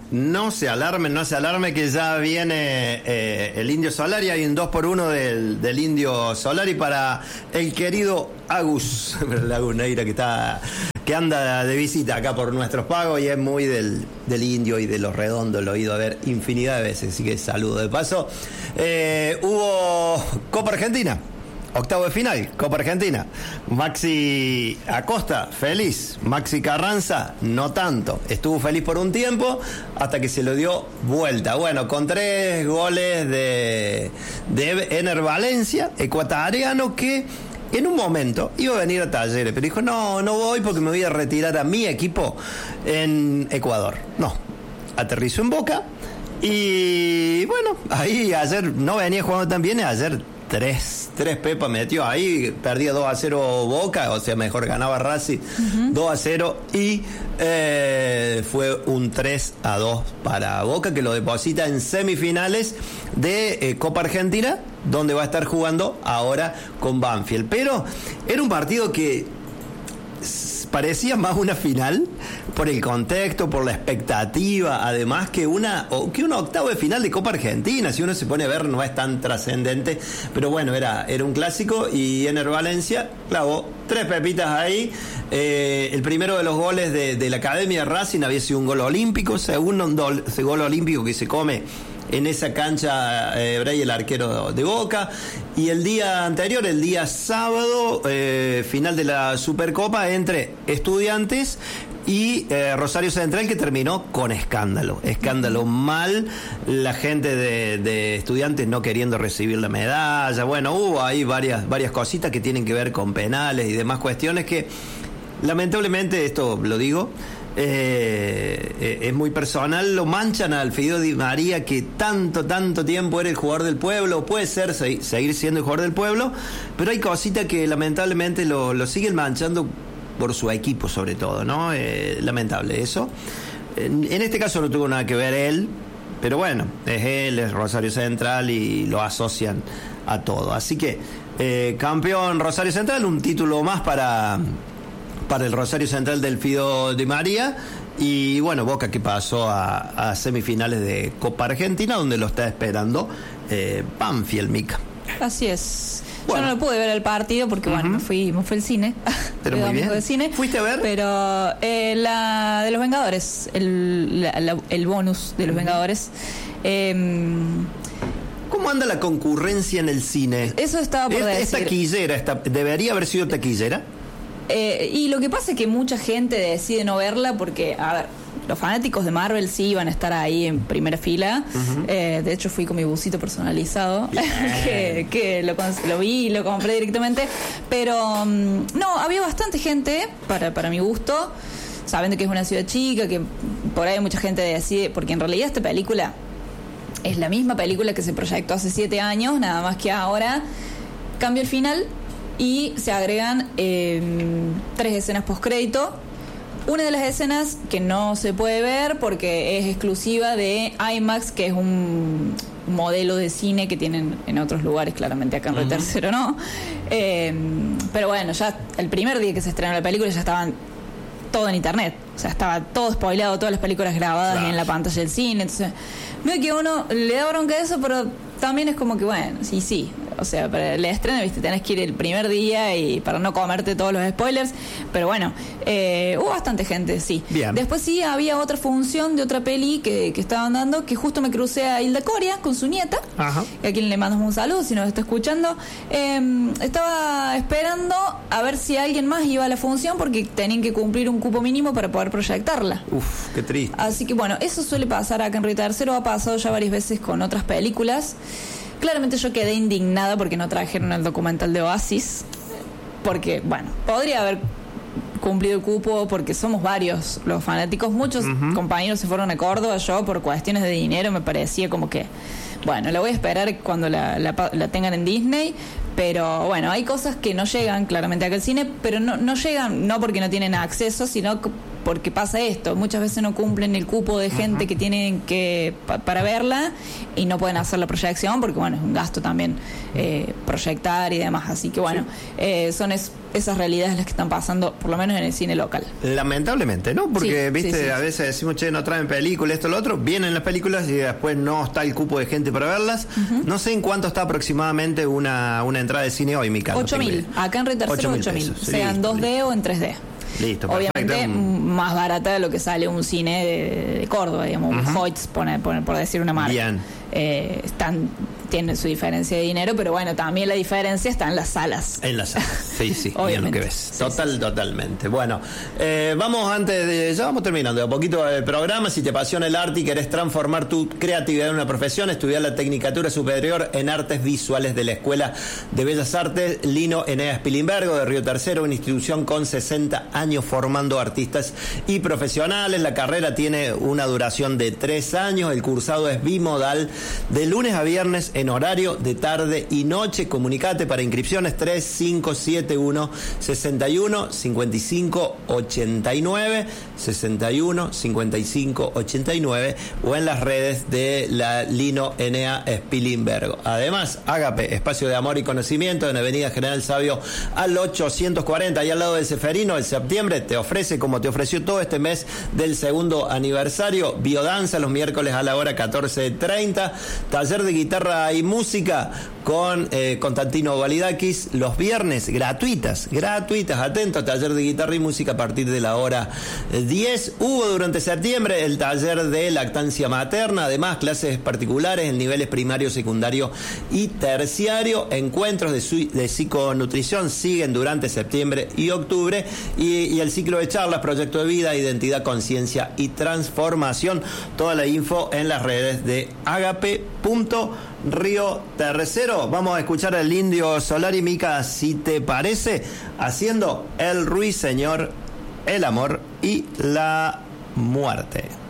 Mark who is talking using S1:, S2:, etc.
S1: No se alarme que ya viene el Indio Solari. Hay un 2x1 del Indio Solari para el querido Agus Neira, que anda de visita acá por nuestros pagos y es muy del Indio y de los Redondos. Lo he ido a ver infinidad de veces, así que saludo de paso. Hubo Copa Argentina. Octavo de final, Copa Argentina. Maxi Acosta, feliz. Maxi Carranza, no tanto. Estuvo feliz por un tiempo hasta que se lo dio vuelta. Bueno, con 3 goles de Ener Valencia, ecuatoriano, que en un momento iba a venir a Talleres, pero dijo, no voy porque me voy a retirar a mi equipo en Ecuador. No, aterrizó en Boca y bueno, ahí ayer no venía jugando tan bien, ayer Tres pepas metió ahí, perdía 2-0 Boca, o sea, mejor ganaba Racing 2-0 y fue un 3-2 para Boca, que lo deposita en semifinales de Copa Argentina, donde va a estar jugando ahora con Banfield. Pero era un partido que parecía más una final por el contexto, por la expectativa, además que una octavo de final de Copa Argentina. Si uno se pone a ver, no es tan trascendente, pero bueno, era un clásico y Ener Valencia clavó 3 pepitas ahí. El primero de los goles de la Academia de Racing había sido un gol olímpico, segundo ese gol olímpico que se come en esa cancha Bray, el arquero de Boca. Y el día anterior, el día sábado, final de la Supercopa entre Estudiantes y Rosario Central, que terminó con escándalo mal, la gente de Estudiantes no queriendo recibir la medalla. Bueno, hubo ahí varias cositas que tienen que ver con penales y demás cuestiones que lamentablemente, esto lo digo, es muy personal, lo manchan al Fideo Di María, que tanto tiempo era el jugador del pueblo, puede ser seguir siendo el jugador del pueblo, pero hay cositas que lamentablemente lo siguen manchando por su equipo, sobre todo, ¿no? Lamentable eso. En este caso no tuvo nada que ver él, pero bueno, es Rosario Central y lo asocian a todo. Así que campeón Rosario Central, un título más para el Rosario Central del Fideo Di María. Y bueno, Boca, que pasó a semifinales de Copa Argentina, donde lo está esperando Banfield, Mica.
S2: Así es.
S1: Bueno.
S2: Yo no lo pude ver el partido porque bueno, me fui al cine.
S1: Pero muy bien.
S2: De cine.
S1: ¿Fuiste a ver?
S2: Pero la de los Vengadores, el bonus de los Vengadores.
S1: ¿Cómo anda la concurrencia en el cine?
S2: Eso estaba por decir.
S1: ¿Es taquillera? ¿Debería haber sido taquillera?
S2: Y lo que pasa es que mucha gente decide no verla porque, a ver, los fanáticos de Marvel sí iban a estar ahí en primera fila. De hecho, fui con mi busito personalizado, que lo vi y lo compré directamente. Pero no, había bastante gente, para mi gusto, sabiendo que es una ciudad chica, que por ahí mucha gente decide, porque en realidad esta película es la misma película que se proyectó hace 7 años, nada más que ahora cambia el final y se agregan 3 escenas postcrédito. Una de las escenas que no se puede ver porque es exclusiva de IMAX, que es un modelo de cine que tienen en otros lugares, claramente acá en Río Tercero no. Pero bueno, ya el primer día que se estrenó la película ya estaban todo en internet. O sea, estaba todo spoileado, todas las películas grabadas en la pantalla del cine. Entonces, veo que uno le da bronca a eso, pero también es como que, bueno, sí. O sea, para el estreno, viste, tenés que ir el primer día y para no comerte todos los spoilers. Pero bueno, hubo bastante gente, sí.
S1: Bien.
S2: Después sí había otra función de otra peli que estaban dando, que justo me crucé a Hilda Coria con su nieta, a quien le mandamos un saludo si nos está escuchando. Estaba esperando a ver si alguien más iba a la función porque tenían que cumplir un cupo mínimo para poder proyectarla.
S1: Uf, qué triste.
S2: Así que bueno, eso suele pasar acá en Río Tercero, ha pasado ya varias veces con otras películas. Claramente yo quedé indignada porque no trajeron el documental de Oasis, porque, bueno, podría haber cumplido el cupo porque somos varios los fanáticos, muchos compañeros se fueron a Córdoba, yo por cuestiones de dinero me parecía como que, bueno, la voy a esperar cuando la tengan en Disney, pero bueno, hay cosas que no llegan claramente acá al cine, pero no llegan no porque no tienen acceso, sino porque pasa esto, muchas veces no cumplen el cupo de gente que tienen que para verla y no pueden hacer la proyección porque bueno, es un gasto también proyectar y demás, así que bueno, son esas realidades las que están pasando, por lo menos en el cine local.
S1: Lamentablemente, ¿no? Porque, viste, a veces decimos, che, no traen películas, esto, lo otro, vienen las películas y después no está el cupo de gente para verlas. No sé en cuánto está aproximadamente una entrada de cine hoy, Mica.
S2: 8.000, acá en Red Tercero 8.000, sea en 2D o en 3D.
S1: Listo,
S2: obviamente
S1: perfecto.
S2: Más barata de lo que sale un cine de Córdoba, digamos, un Hoyts, por decir una marca.
S1: Bien.
S2: Tienen su diferencia de dinero, pero bueno, también la diferencia está en las salas.
S1: En las salas, sí, bien lo que ves. Totalmente. Bueno, ya vamos terminando de a poquito el programa. Si te apasiona el arte y querés transformar tu creatividad en una profesión, estudiar la Tecnicatura Superior en Artes Visuales de la Escuela de Bellas Artes Lino Eneas Pilimbergo de Río Tercero, una institución con 60 años formando artistas y profesionales. La carrera tiene una duración de 3 años. El cursado es bimodal, de lunes a viernes en horario de tarde y noche. Comunicate para inscripciones 3571 61 55 89 61 55 89 o en las redes de la Lino Enea Spilimbergo. Además, Ágape, espacio de amor y conocimiento en Avenida General Sabio al 840, ahí al lado del Ceferino. El septiembre te ofrece, como te ofreció todo este mes del segundo aniversario, biodanza los miércoles a la hora 14:30, taller de guitarra y música con Constantino Validakis los viernes, gratuitas, atentos, taller de guitarra y música a partir de la hora 10. Hubo durante septiembre el taller de lactancia materna, además clases particulares en niveles primario, secundario y terciario. Encuentros de psiconutrición siguen durante septiembre y octubre, y el ciclo de charlas, proyecto de vida, identidad, conciencia y transformación. Toda la info en las redes de Ágape.Río Tercero. Vamos a escuchar al Indio Solari, Mica, si te parece, haciendo El Ruiseñor, el amor y la muerte.